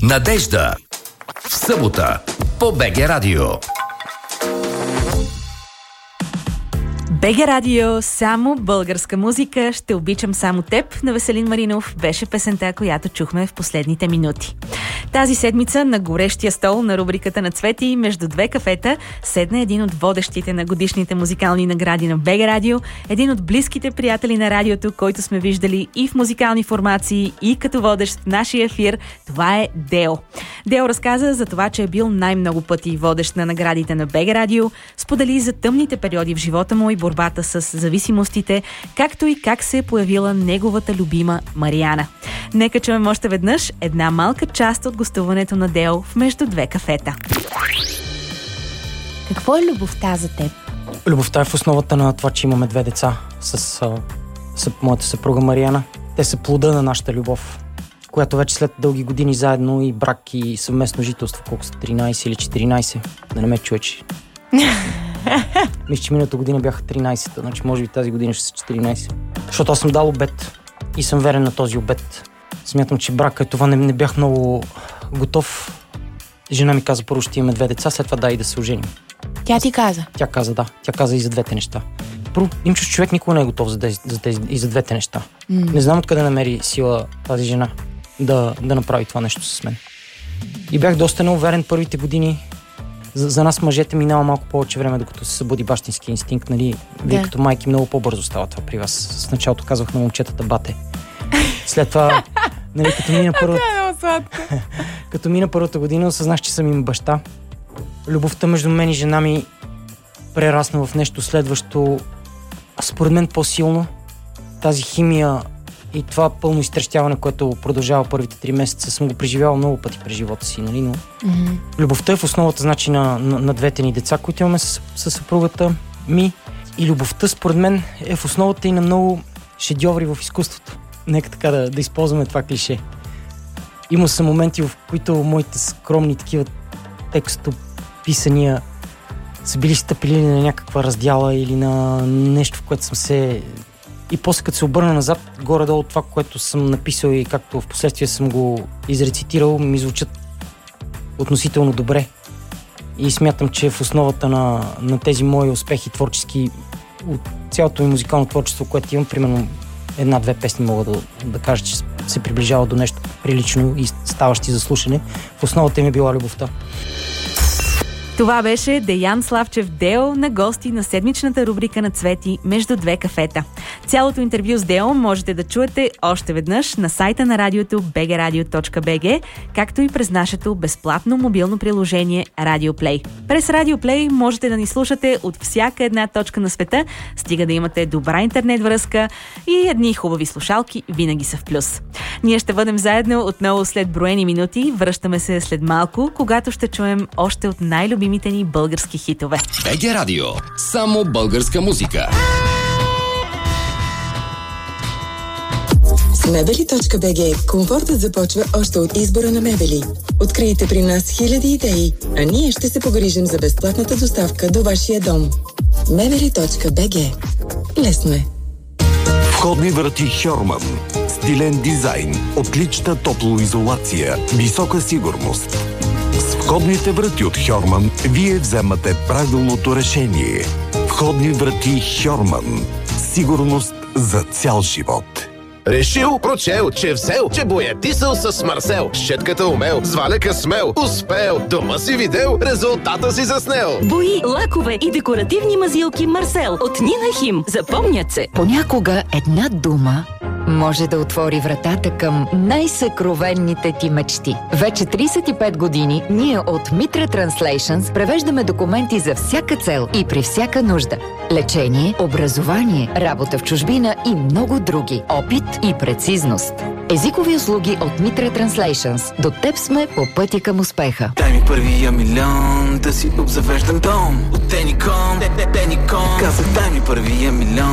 Надежда. В събота по БГ Радио. БГ Радио, само българска музика. Ще обичам само теб на Веселин Маринов беше песента, която чухме в последните минути. Тази седмица на горещия стол на рубриката на Цвети между две кафета седна един от водещите на годишните музикални награди на БГ Радио, един от близките приятели на радиото, който сме виждали и в музикални формации, и като водещ в нашия ефир. Това е Део. Део разказа за това, че е бил най-много пъти водещ на наградите на БГ Радио, сподели за тъмните периоди в живота му и борбата с зависимостите, както и как се е появила неговата любима Мариана. Нека чуем още веднъж една малка част от гостуването на Део в между две кафета. Какво е любовта за теб? Любовта е в основата на това, че имаме две деца с моята съпруга Мариана. Те са плода на нашата любов, която вече след дълги години заедно и брак и съвместно жителство, колко са 13 или 14, да не ме чуеш. Мисля, че миналата година бяха 13, значи може би тази година ще са 14. Защото аз съм дал обет и съм верен на този обет. Смятам, че брака това не бях много готов. Жена ми каза, първо ще имаме две деца, след това дай да се оженим. Тя ти каза? Тя каза, да. Тя каза и за двете неща. Първо, им че човек никога не е готов и за двете неща. Не знам откъде намери сила тази жена да направи това нещо с мен. И бях доста неуверен първите години. За нас мъжете минава малко повече време, докато се събуди бащински инстинкт, нали? Вие като майки много по-бързо става това при вас. С началото казвах на момчетата бате. След това, нали, като мина първата година, осъзнах, че съм им баща. Любовта между мен и жена ми прерасна в нещо следващо, според мен по-силно. Тази химия и това пълно изтрещяване, което продължава първите 3 месеца, съм го преживявал много пъти през живота си, нали? Но любовта е в основата, значи, на двете ни деца, които имаме с съпругата ми. И любовта, според мен, е в основата и на много шедьоври в изкуството. Нека така да използваме това клише. Има са моменти, в които моите скромни такива текстописания са били стъпили на някаква раздяла или на нещо, в което съм се... И после като се обърна назад, горе-долу това, което съм написал и както в последствие съм го изрецитирал, ми звучат относително добре. И смятам, че в основата на тези мои успехи творчески, от цялото ми музикално творчество, което имам, примерно една-две песни мога да кажа, че се приближава до нещо прилично и ставащи за слушане. В основата им е била любовта. Това беше Деян Славчев Део на гости на седмичната рубрика на Цвети между две кафета. Цялото интервю с Део можете да чуете още веднъж на сайта на радиото bgradio.bg, както и през нашето безплатно мобилно приложение Radio Play. През Radio Play можете да ни слушате от всяка една точка на света, стига да имате добра интернет връзка и едни хубави слушалки винаги са в плюс. Ние ще бъдем заедно отново след броени минути. Връщаме се след малко, когато ще чуем още от най-любимите ни български хитове. БГ Радио. Само българска музика. С Mebeli.bg комфортът започва още от избора на мебели. Открийте при нас хиляди идеи, а ние ще се погрижим за безплатната доставка до вашия дом. Mebeli.bg. Лесно е. Входни врати Хьорман. Стилен дизайн, отлична топлоизолация, висока сигурност. С входните врати от Хьорман вие вземате правилното решение. Входни врати Хьорман. Сигурност за цял живот. Решил, прочел, че взел, че боядисал с Марсел. Щетката умел, с валяка смел, успел. Дома си видел, резултата си заснел. Бои, лакове и декоративни мазилки Марсел от Нина Хим. Запомнят се. Понякога една дума може да отвори вратата към най-съкровенните ти мечти. Вече 35 години ние от Mitra Translations превеждаме документи за всяка цел и при всяка нужда. Лечение, образование, работа в чужбина и много други. Опит и прецизност. Езикови услуги от Mitra Translations. До теб сме по пътя към успеха. Дай ми първия милион, да си обзавеждам дом. От Теником, казах дай ми първия милион.